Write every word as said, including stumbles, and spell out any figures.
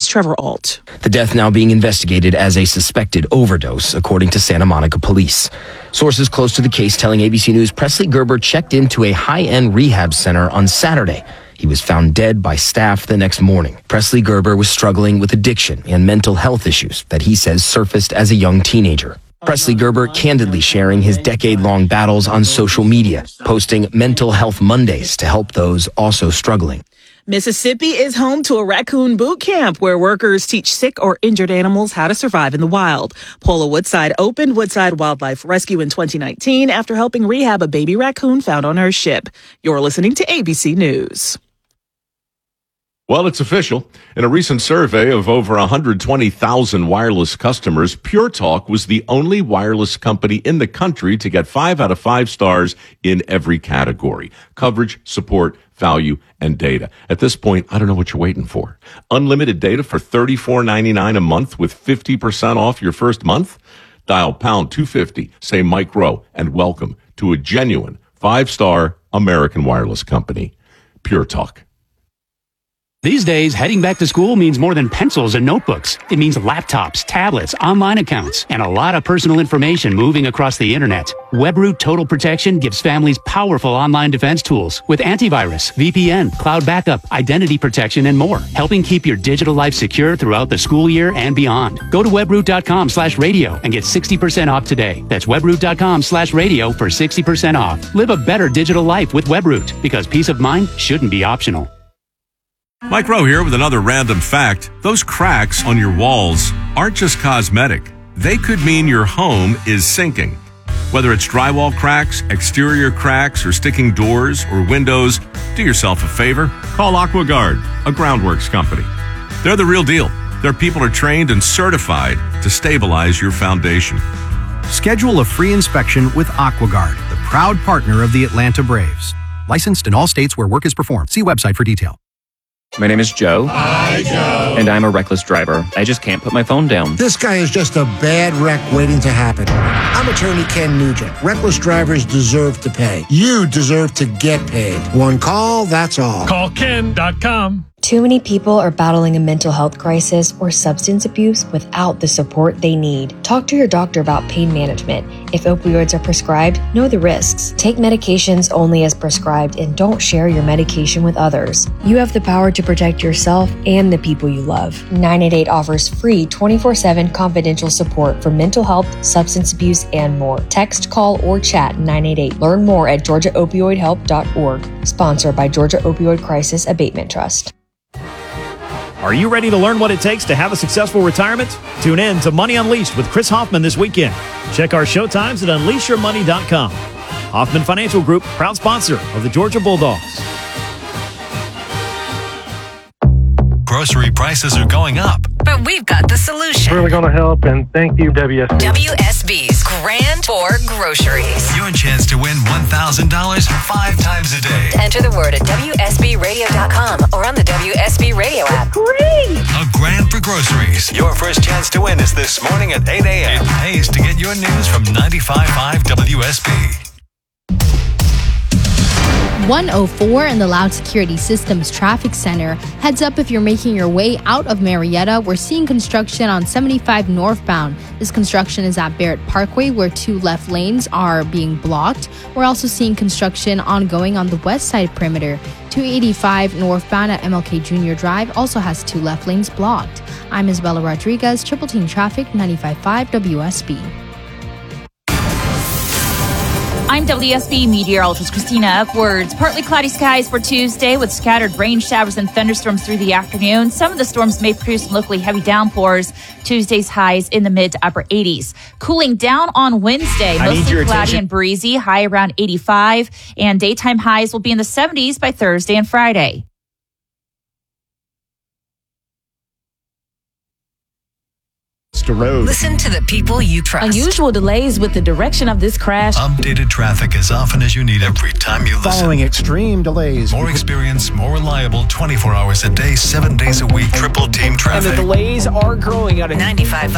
Trevor Ault. The death now being investigated as a suspected overdose, according to Santa Monica police. Sources close to the case telling A B C News Presley Gerber checked into a high-end rehab center on Saturday. He was found dead by staff the next morning. Presley Gerber was struggling with addiction and mental health issues that he says surfaced as a young teenager. Presley Gerber candidly sharing his decade-long battles on social media, posting Mental Health Mondays to help those also struggling. Mississippi is home to a raccoon boot camp where workers teach sick or injured animals how to survive in the wild. Paula Woodside opened Woodside Wildlife Rescue in twenty nineteen after helping rehab a baby raccoon found on her ship. You're listening to A B C News. Well, it's official. In a recent survey of over one hundred twenty thousand wireless customers, Pure Talk was the only wireless company in the country to get five out of five stars in every category: coverage, support, value, and data. At this point, I don't know what you're waiting for. Unlimited data for thirty-four ninety-nine a month with fifty percent off your first month? Dial pound two fifty, say Mike Rowe, and welcome to a genuine five-star American wireless company. Pure Talk. These days, heading back to school means more than pencils and notebooks. It means laptops, tablets, online accounts, and a lot of personal information moving across the internet. WebRoot Total Protection gives families powerful online defense tools with antivirus, V P N, cloud backup, identity protection, and more, helping keep your digital life secure throughout the school year and beyond. Go to webroot.com slash radio and get sixty percent off today. That's webroot.com slash radio for sixty percent off. Live a better digital life with WebRoot, because peace of mind shouldn't be optional. Mike Rowe here with another random fact. Those cracks on your walls aren't just cosmetic. They could mean your home is sinking. Whether it's drywall cracks, exterior cracks, or sticking doors or windows, do yourself a favor. Call AquaGuard, a groundworks company. They're the real deal. Their people are trained and certified to stabilize your foundation. Schedule a free inspection with AquaGuard, the proud partner of the Atlanta Braves. Licensed in all states where work is performed. See website for detail. My name is Joe. Hi, Joe. And I'm a reckless driver. I just can't put my phone down. This guy is just a bad wreck waiting to happen. I'm attorney Ken Nugent. Reckless drivers deserve to pay. You deserve to get paid. One call, that's all. Call Ken dot com. Too many people are battling a mental health crisis or substance abuse without the support they need. Talk to your doctor about pain management. If opioids are prescribed, know the risks. Take medications only as prescribed and don't share your medication with others. You have the power to protect yourself and the people you love. nine eight eight offers free twenty-four seven confidential support for mental health, substance abuse, and more. Text, call, or chat nine eight eight. Learn more at georgia opioid help dot org. Sponsored by Georgia Opioid Crisis Abatement Trust. Are you ready to learn what it takes to have a successful retirement? Tune in to Money Unleashed with Chris Hoffman this weekend. Check our show times at unleash your money dot com. Hoffman Financial Group, proud sponsor of the Georgia Bulldogs. Grocery prices are going up. But we've got the solution. Really going to help, and thank you, W S B. W S B's Grand for Groceries. Your chance to win one thousand dollars five times a day. Enter the word at W S B radio dot com or on the W S B Radio app. Great! A Grand for Groceries. Your first chance to win is this morning at eight a.m. It pays to get your news from ninety-five point five W S B. one oh four and the Loud Security Systems Traffic Center. Heads up if you're making your way out of Marietta. We're seeing construction on seventy-five northbound. This construction is at Barrett Parkway, where two left lanes are being blocked. We're also seeing construction ongoing on the west side perimeter. two eighty-five northbound at M L K Junior Drive also has two left lanes blocked. I'm Isabella Rodriguez, Triple Team Traffic, ninety-five point five W S B. I'm W S B meteorologist Christina Upwards. Partly cloudy skies for Tuesday with scattered rain showers and thunderstorms through the afternoon. Some of the storms may produce some locally heavy downpours. Tuesday's highs in the mid to upper eighties. Cooling down on Wednesday, mostly cloudy and breezy, high around eighty-five. And daytime highs will be in the seventies by Thursday and Friday. Road. Listen to the people you trust. Unusual delays with the direction of this crash. Updated traffic as often as you need every time you listen. Following extreme delays. More experience, more reliable, twenty-four hours a day, seven days a week. Triple Team Traffic. And the delays are growing out of ninety-five point